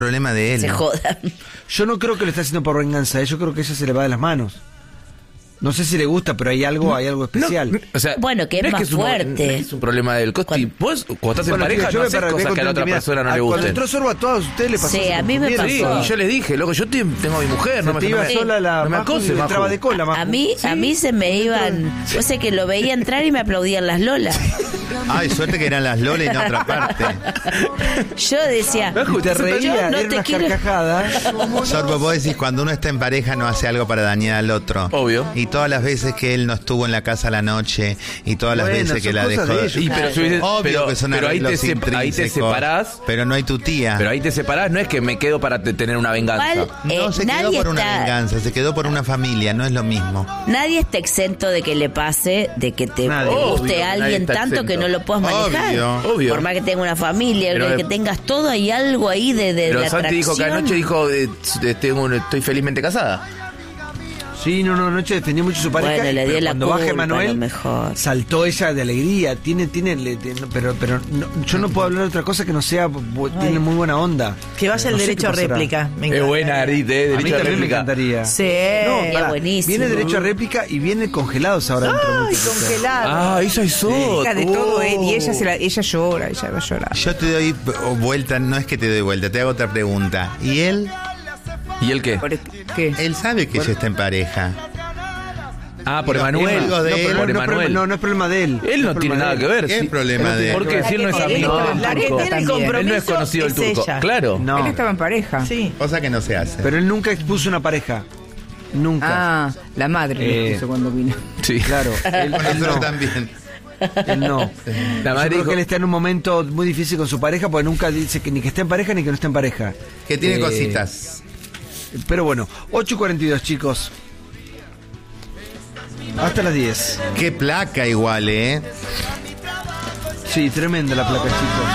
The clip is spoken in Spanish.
problema de él. Se jodan. Yo no creo que lo esté haciendo por venganza, yo creo que ella se le va de las manos. No sé si le gusta, pero hay algo especial. O sea, Bueno, que es más fuerte. No es un problema del Costi. Vos, cuando estás en pareja, yo no me haces cosas que a la otra persona no le Cuando gusten. entró Sorbo a todos ustedes le pasó. Sí, eso a con mí me Julieta. Sí, pasó. y yo le dije, loco, yo tengo a mi mujer, no Se te iba sola la no me Maju acoses, y entraba Maju. de cola, Maju. A mí se me iban. Yo sé que lo veía entrar y me aplaudían las lolas. Ay, suerte que eran las Lola y en otra parte. Yo decía, Y te reía, yo no era te unas quiero. carcajadas. Sorbo, vos decís, cuando uno está en pareja no hace algo para dañar al otro. Obvio. Y todas las veces que él no estuvo en la casa a la noche, y todas las Bueno, veces que son la cosas dejó... de ellos. Y pero, si hubiese- Obvio que son pero ahí arreglos te intrínsecos, separás. Pero no hay tu tía. Pero ahí te separás, no es que me quedo para tener una venganza. Igual, No se quedó nadie por una está. venganza, se quedó por una familia, no es lo mismo. Nadie está exento de que le pase, de que te Nadie. Obvio guste que a nadie alguien está tanto exento. que no lo puedas manejar. Obvio. Por más que tenga una familia, Pero que tengas todo, hay algo ahí de Pero la Santi dijo que atracción. anoche dijo, estoy felizmente casada. Sí, no, anoche defendió mucho su pareja. Bueno, le dio pero la cuando baja culpa, a lo Emanuel, mejor. saltó ella de alegría. Pero yo no puedo hablar de otra cosa que no sea. Tiene muy buena onda. Que vaya el No sé derecho a qué pasará. réplica. Me Es encanta. buena, Arit, A mí derecho a también me réplica. encantaría. Sí. Es pará, buenísimo. Viene derecho a réplica y viene congelados ahora dentro de muy Ay, poquito. congelado. Ah, esa es otra. Hija de todo él. Y ella llora, ella va a llorar. Yo te doy vuelta, no es que te doy vuelta, te hago otra pregunta. ¿Y él? ¿Y el qué? ¿Por qué? Él sabe que ella está en pareja. Ah, por Digo, Emanuel. es algo de él. Por Emanuel. No es problema de él. Él no Es tiene problema nada de que él. ver. ¿Qué problema de él? Porque si él no es amigo del La que turco. tiene el Él no es compromiso conocido del es turco. ella. Claro. No. Él estaba en pareja. Sí. Cosa que no se hace. Pero él nunca expuso una pareja. Nunca. Ah, la madre le puso cuando vino. Sí. Claro. Él Nosotros no. también. Él no. La Yo madre creo dijo, que él está en un momento muy difícil con su pareja porque nunca dice que ni que esté en pareja ni que no esté en pareja. Que tiene Eh, cositas. Pero bueno, 8:42, chicos. Hasta las 10. Qué placa igual, ¿eh? Sí, tremenda la placa, chicos.